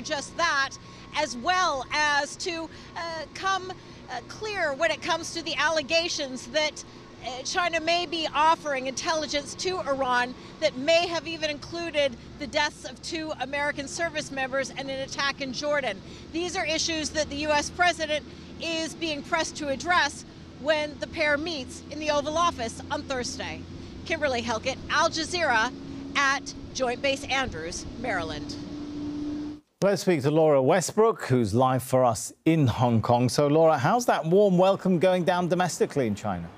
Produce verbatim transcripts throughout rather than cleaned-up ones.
just that, as well as to uh, come uh, clear when it comes to the allegations that uh, China may be offering intelligence to Iran that may have even included the deaths of two American service members and an attack in Jordan. These are issues that the U S president is being pressed to address when the pair meets in the Oval Office on Thursday. Kimberly Helkett, Al Jazeera at Joint Base Andrews, Maryland. Let's speak to Laura Westbrook, who's live for us in Hong Kong. So, Laura, how's that warm welcome going down domestically in China?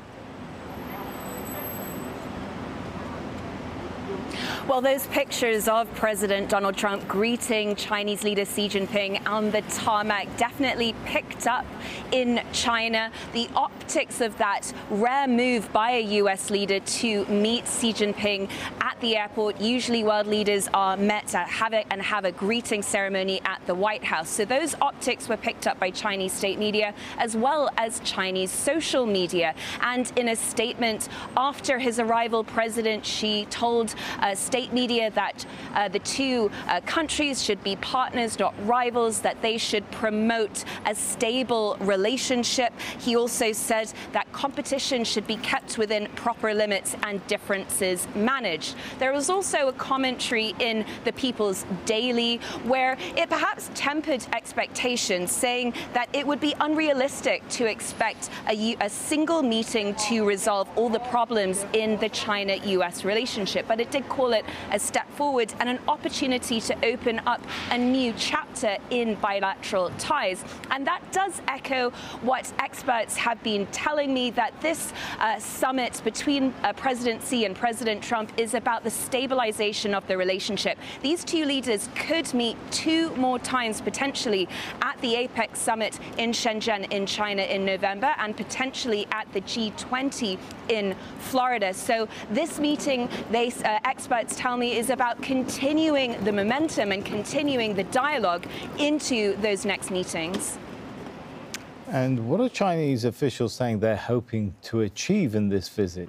Well, those pictures of President Donald Trump greeting Chinese leader Xi Jinping on the tarmac definitely picked up in China. The optics of that rare move by a U S leader to meet Xi Jinping at the airport. Usually world leaders are met at have a, and have a greeting ceremony at the White House. So those optics were picked up by Chinese state media as well as Chinese social media. And in a statement after his arrival, President Xi told uh, state media that uh, the two uh, countries should be partners, not rivals, that they should promote a stable relationship. He also said that competition should be kept within proper limits and differences managed. There was also a commentary in the People's Daily where it perhaps tempered expectations, saying that it would be unrealistic to expect a, a single meeting to resolve all the problems in the China U S relationship. But it did call it a step forward and an opportunity to open up a new chapter in bilateral ties. And that does echo what experts have been telling me, that this uh, summit between uh, President Xi and President Trump is about the stabilization of the relationship. These two leaders could meet two more times potentially at the APEC summit in Shenzhen in China in November, and potentially at the G twenty in Florida. So this meeting, they uh, experts tell me, is about continuing the momentum and continuing the dialogue into those next meetings. And what are Chinese officials saying they're hoping to achieve in this visit?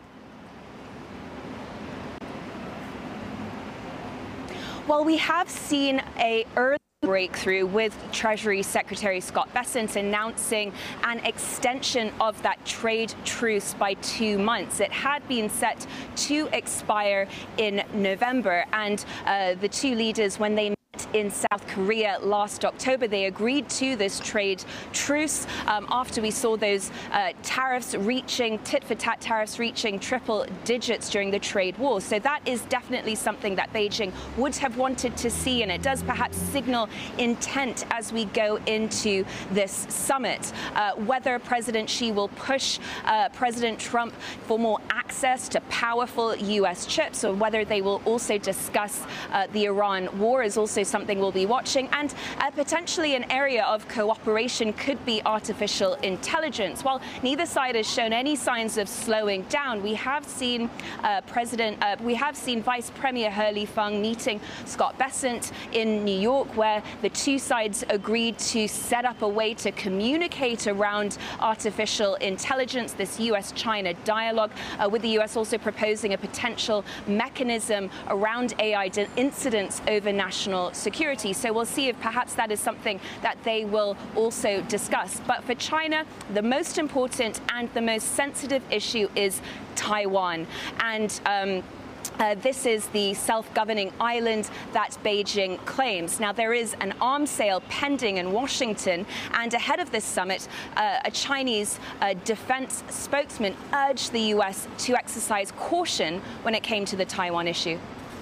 Well, we have seen a early breakthrough with Treasury Secretary Scott Bessent announcing an extension of that trade truce by two months. It had been set to expire in November, and uh, the two leaders, when they met in South Korea last October, they agreed to this trade truce um, after we saw those uh, tariffs reaching, tit-for-tat tariffs reaching triple digits during the trade war. So that is definitely something that Beijing would have wanted to see, and it does perhaps signal intent as we go into this summit. Uh, whether President Xi will push uh, President Trump for more access to powerful U S chips, or whether they will also discuss uh, the Iran war, is also something we'll be watching. And uh, potentially an area of cooperation could be artificial intelligence. While neither side has shown any signs of slowing down, we have seen uh, President, uh, we have seen Vice Premier He Lifeng meeting Scott Bessent in New York, where the two sides agreed to set up a way to communicate around artificial intelligence, this U S China dialogue, uh, with the U S also proposing a potential mechanism around A I incidents over national security. So we'll see if perhaps that is something that they will also discuss. But for China, the most important and the most sensitive issue is Taiwan. And um, Uh, this is the self-governing island that Beijing claims. Now, there is an arms sale pending in Washington, and ahead of this summit, uh, a Chinese uh, defense spokesman urged the U S to exercise caution when it came to the Taiwan issue.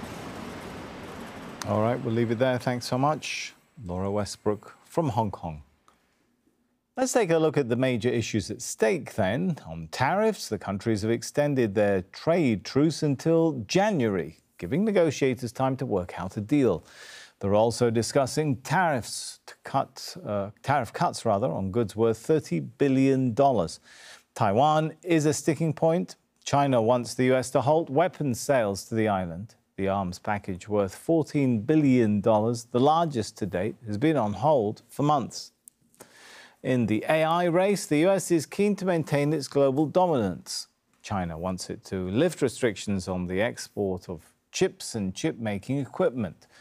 All right, we'll leave it there. Thanks so much. Laura Westbrook from Hong Kong. Let's take a look at the major issues at stake then. On tariffs, the countries have extended their trade truce until January, giving negotiators time to work out a deal. They're also discussing tariffs to cut, uh, tariff cuts rather, on goods worth thirty billion dollars. Taiwan is a sticking point. China wants the U S to halt weapons sales to the island. The arms package worth fourteen billion dollars, the largest to date, has been on hold for months. In the A I race, the U S is keen to maintain its global dominance. China wants it to lift restrictions on the export of chips and chip-making equipment.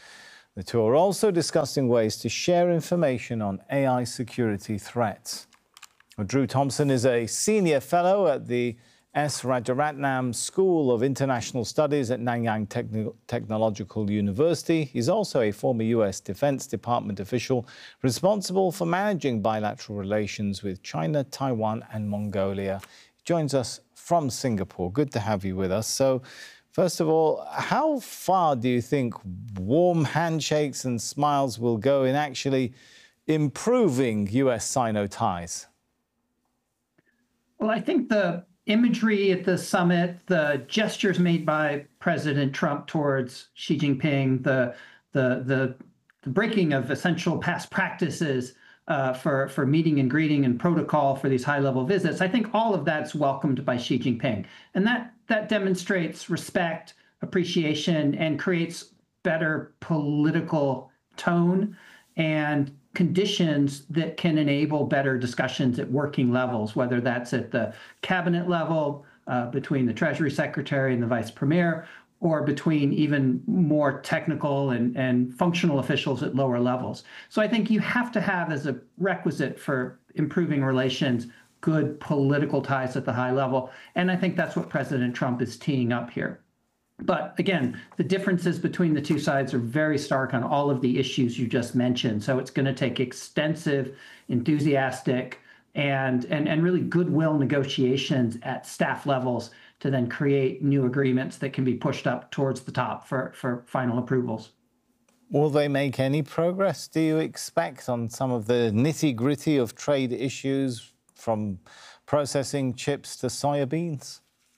The two are also discussing ways to share information on A I security threats. Drew Thompson is a senior fellow at the S. Rajaratnam School of International Studies at Nanyang Techn- Technological University. He's also a former U S Defense Department official responsible for managing bilateral relations with China, Taiwan and Mongolia. He joins us from Singapore. Good to have you with us. So, first of all, how far do you think warm handshakes and smiles will go in actually improving U S-Sino ties? Well, I think the imagery at the summit, the gestures made by President Trump towards Xi Jinping, the the the, the breaking of essential past practices uh, for for meeting and greeting and protocol for these high-level visits, I think all of that's welcomed by Xi Jinping, and that that demonstrates respect, appreciation, and creates better political tone and conditions that can enable better discussions at working levels, whether that's at the cabinet level uh, between the Treasury Secretary and the Vice Premier, or between even more technical and, and functional officials at lower levels. So I think you have to have as a requisite for improving relations good political ties at the high level. And I think that's what President Trump is teeing up here. But again, the differences between the two sides are very stark on all of the issues you just mentioned. So it's going to take extensive, enthusiastic, and, and, and really goodwill negotiations at staff levels to then create new agreements that can be pushed up towards the top for, for final approvals. Will they make any progress, do you expect, on some of the nitty-gritty of trade issues, from processing chips to soybeans?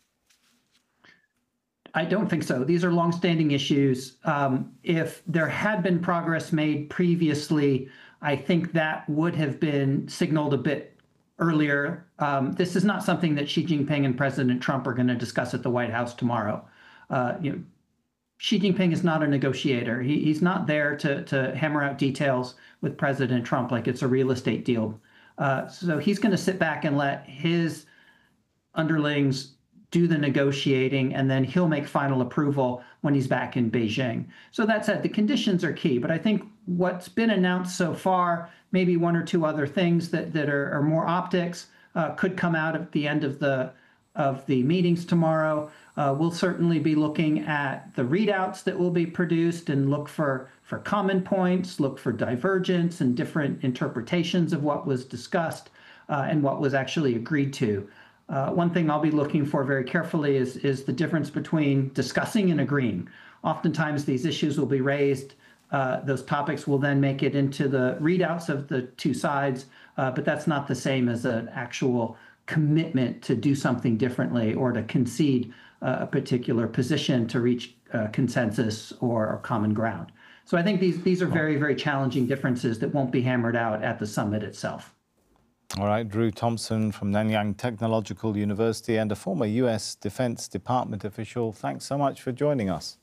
I don't think so. These are longstanding issues. Um, if there had been progress made previously, I think that would have been signaled a bit earlier. Um, this is not something that Xi Jinping and President Trump are going to discuss at the White House tomorrow. Uh, you know, Xi Jinping is not a negotiator. He, he's not there to, to hammer out details with President Trump like it's a real estate deal. Uh, so he's going to sit back and let his underlings do the negotiating, and then he'll make final approval when he's back in Beijing. So that said, the conditions are key, but I think what's been announced so far, maybe one or two other things that, that are, are more optics, uh, could come out at the end of the of the meetings tomorrow. Uh, we'll certainly be looking at the readouts that will be produced and look for, for common points, look for divergence and different interpretations of what was discussed uh, and what was actually agreed to. Uh, one thing I'll be looking for very carefully is, is the difference between discussing and agreeing. Oftentimes these issues will be raised. Uh, those topics will then make it into the readouts of the two sides, uh, but that's not the same as an actual commitment to do something differently or to concede uh, a particular position to reach uh, consensus or, or common ground. So I think these, these are very, very challenging differences that won't be hammered out at the summit itself. All right, Drew Thompson from Nanyang Technological University and a former U S Defense Department official. Thanks so much for joining us.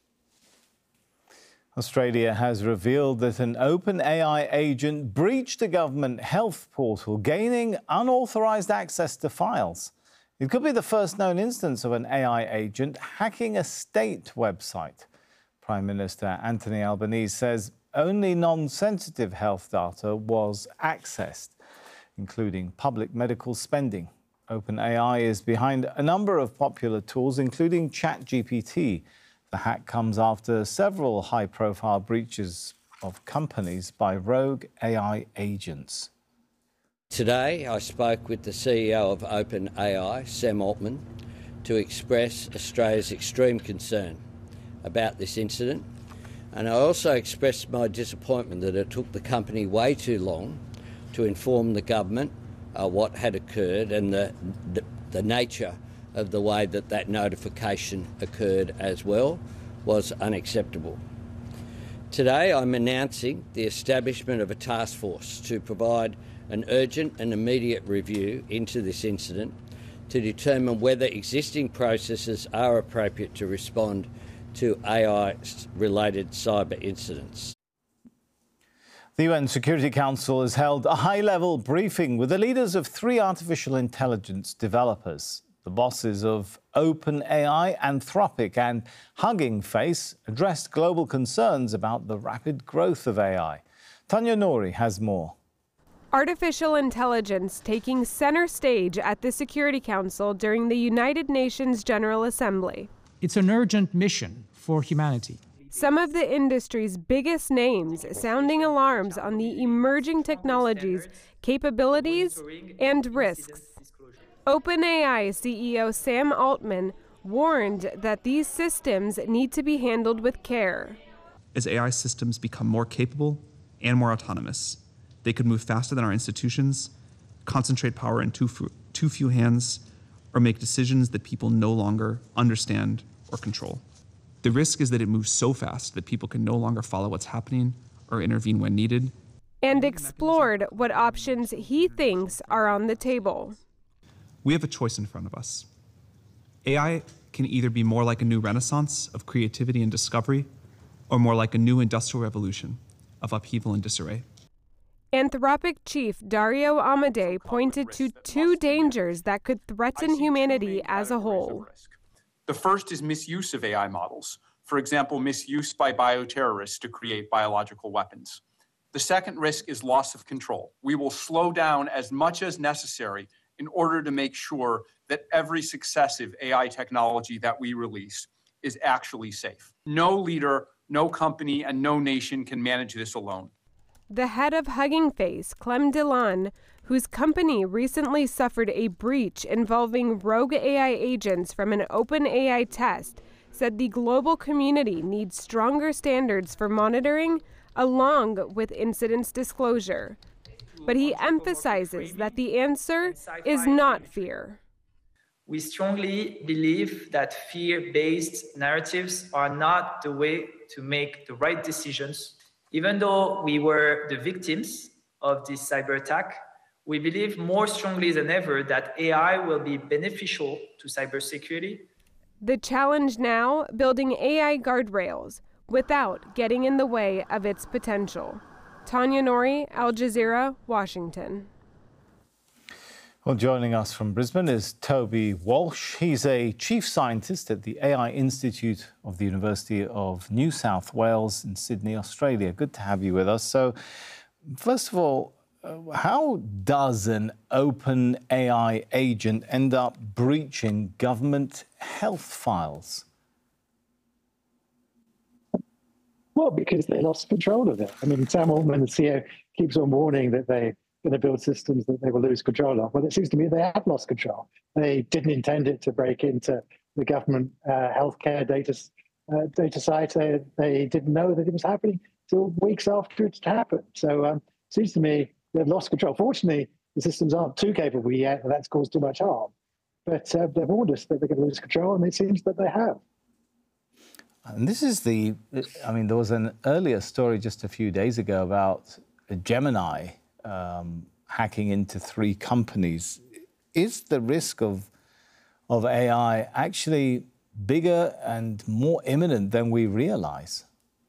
Australia has revealed that an OpenAI agent breached a government health portal, gaining unauthorized access to files. It could be the first known instance of an A I agent hacking a state website. Prime Minister Anthony Albanese says only non-sensitive health data was accessed, including public medical spending. OpenAI is behind a number of popular tools, including ChatGPT. The hack comes after several high-profile breaches of companies by rogue A I agents. Today, I spoke with the C E O of OpenAI, Sam Altman, to express Australia's extreme concern about this incident. And I also expressed my disappointment that it took the company way too long to inform the government uh, what had occurred and the, the, the nature of the way that that notification occurred as well was unacceptable. Today I'm announcing the establishment of a task force to provide an urgent and immediate review into this incident to determine whether existing processes are appropriate to respond to A I-related cyber incidents. The U N Security Council has held a high-level briefing with the leaders of three artificial intelligence developers. The bosses of OpenAI, Anthropic and Hugging Face addressed global concerns about the rapid growth of A I. Tanya Nouri has more. Artificial intelligence taking center stage at the Security Council during the United Nations General Assembly. It's an urgent mission for humanity. Some of the industry's biggest names sounding alarms on the emerging technologies, capabilities, and risks. OpenAI C E O Sam Altman warned that these systems need to be handled with care. As A I systems become more capable and more autonomous, they could move faster than our institutions, concentrate power in too few, too few hands, or make decisions that people no longer understand or control. The risk is that it moves so fast that people can no longer follow what's happening or intervene when needed. And explored what options he thinks are on the table. We have a choice in front of us. A I can either be more like a new renaissance of creativity and discovery, or more like a new industrial revolution of upheaval and disarray. Anthropic chief Dario Amodei pointed to two dangers that could threaten humanity as a whole. The first is misuse of A I models. For example, misuse by bioterrorists to create biological weapons. The second risk is loss of control. We will slow down as much as necessary in order to make sure that every successive A I technology that we release is actually safe. No leader, no company, and no nation can manage this alone. The head of Hugging Face, Clem Dillon, whose company recently suffered a breach involving rogue A I agents from an OpenAI test, said the global community needs stronger standards for monitoring along with incidents disclosure. But he emphasizes that the answer is not fear. We strongly believe that fear-based narratives are not the way to make the right decisions. Even though we were the victims of this cyber attack, we believe more strongly than ever that A I will be beneficial to cybersecurity. The challenge now, building A I guardrails without getting in the way of its potential. Tanya Nouri, Al Jazeera, Washington. Well, joining us from Brisbane is Toby Walsh. He's a chief scientist at the A I Institute of the University of New South Wales in Sydney, Australia. Good to have you with us. So, first of all, uh, how does an open A I agent end up breaching government health files? Well, because they lost control of it. I mean, Sam Altman, the C E O, keeps on warning that they're going to build systems that they will lose control of. Well, it seems to me they have lost control. They didn't intend it to break into the government uh, healthcare data uh, data site. They, they didn't know that it was happening until weeks after it happened. So um, it seems to me they've lost control. Fortunately, the systems aren't too capable yet, and that's caused too much harm. But uh, they've warned us that they're going to lose control, and it seems that they have. And this is the, I mean, there was an earlier story just a few days ago about Gemini um, hacking into three companies. Is the risk of, of A I actually bigger and more imminent than we realize?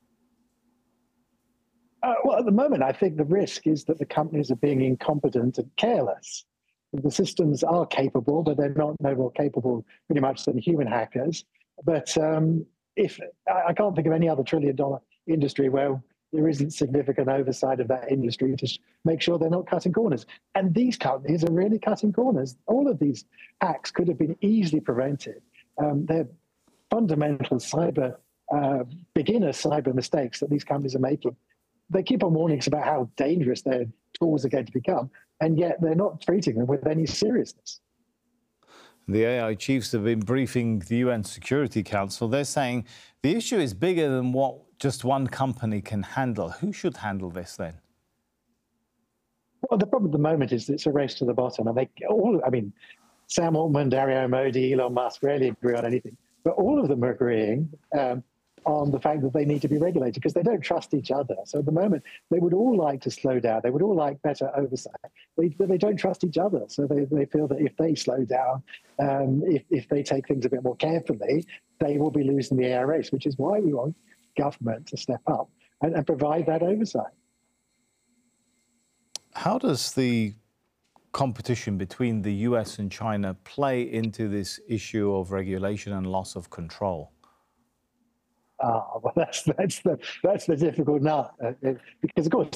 Uh, well, at the moment, I think the risk is that the companies are being incompetent and careless. The systems are capable, but they're not no more capable pretty much than human hackers. But um, if I can't think of any other trillion dollar industry where there isn't significant oversight of that industry to make sure they're not cutting corners. And these companies are really cutting corners. All of these hacks could have been easily prevented. Um, they're fundamental cyber, uh, beginner cyber mistakes that these companies are making. They keep on warning us about how dangerous their tools are going to become, and yet they're not treating them with any seriousness. The A I chiefs have been briefing the U N Security Council. They're saying the issue is bigger than what just one company can handle. Who should handle this then? Well, the problem at the moment is it's a race to the bottom. And they all, I mean, Sam Altman, Dario Modi, Elon Musk rarely agree on anything. But all of them are agreeing um, on the fact that they need to be regulated because they don't trust each other. So at the moment, they would all like to slow down. They would all like better oversight, they, but they don't trust each other. So they, they feel that if they slow down, um, if, if they take things a bit more carefully, they will be losing the A I race, which is why we want government to step up and, and provide that oversight. How does the competition between the U S and China play into this issue of regulation and loss of control? Ah, well, that's that's the that's the difficult nut, uh, because of course